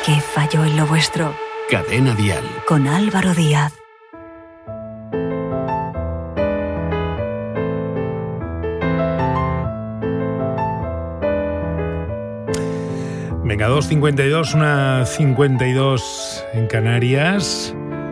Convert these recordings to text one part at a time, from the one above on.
¿Qué falló en lo vuestro? Cadena Dial. Con Álvaro Díaz. Venga, 2:52, 1:52 en Canarias.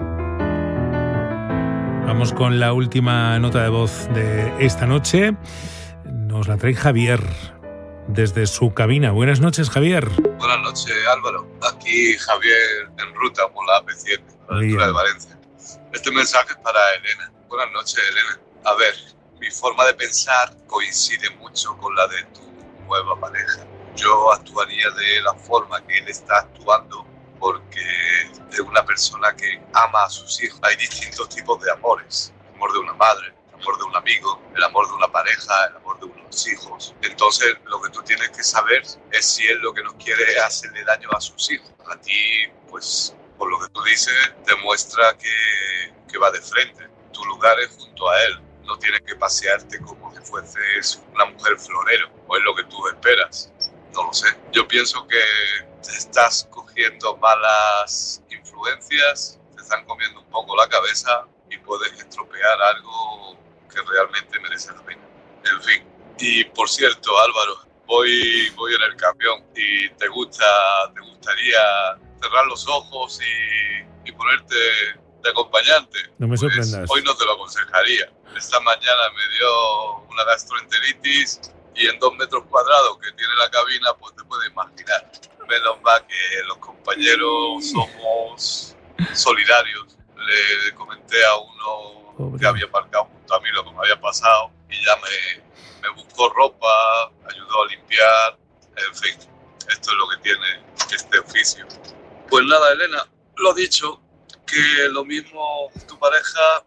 Vamos con la última nota de voz de esta noche. Nos la trae Javier desde su cabina. Buenas noches, Javier. Buenas noches, Álvaro. Aquí Javier en ruta por la AP7, a la altura de Valencia. Este mensaje es para Elena. Buenas noches, Elena. A ver, mi forma de pensar coincide mucho con la de tu nueva pareja. Yo actuaría de la forma que él está actuando porque es una persona que ama a sus hijos. Hay distintos tipos de amores. El amor de una madre, el amor de un amigo, el amor de una pareja, el amor de unos hijos. Entonces, lo que tú tienes que saber es si él lo que no quiere es hacerle daño a sus hijos. A ti, pues, por lo que tú dices, demuestra que va de frente. Tu lugar es junto a él. No tienes que pasearte como si fueses una mujer florero, o es lo que tú esperas. No lo sé. Yo pienso que te estás cogiendo malas influencias, te están comiendo un poco la cabeza y puedes estropear algo que realmente merece la pena. En fin. Y por cierto, Álvaro, voy en el camión y te gustaría cerrar los ojos y ponerte de acompañante. No me sorprendas. Hoy no te lo aconsejaría. Esta mañana me dio una gastroenteritis y en 2 metros cuadrados que tiene la cabina, pues te puedes imaginar. Menos mal que los compañeros somos solidarios. Le comenté a uno que había aparcado junto a mí lo que me había pasado y ya me buscó ropa, ayudó a limpiar, en fin, esto es lo que tiene este oficio. Pues nada, Elena, lo dicho, que lo mismo tu pareja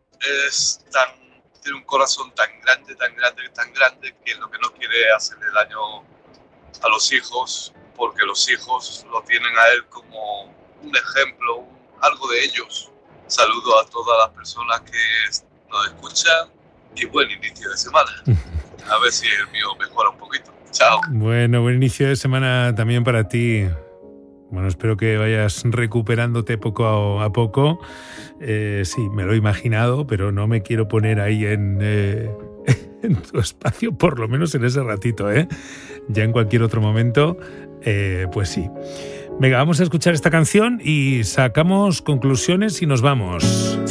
tiene un corazón tan grande, que lo que no quiere es hacerle daño a los hijos, porque los hijos lo tienen a él como un ejemplo, algo de ellos. Saludo a todas las personas que nos escuchan y buen inicio de semana. A ver si el mío mejora un poquito. Chao. Bueno, buen inicio de semana también para ti. Bueno, espero que vayas recuperándote poco a poco. Sí, me lo he imaginado, pero no me quiero poner ahí en tu espacio, por lo menos en ese ratito, ¿eh? Ya en cualquier otro momento, pues sí. Venga, vamos a escuchar esta canción y sacamos conclusiones y nos vamos.